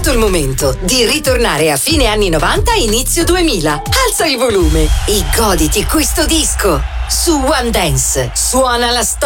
arrivato il momento di ritornare a fine anni 90 inizio 2000. Alza il volume e goditi questo disco. Su One Dance suona la storia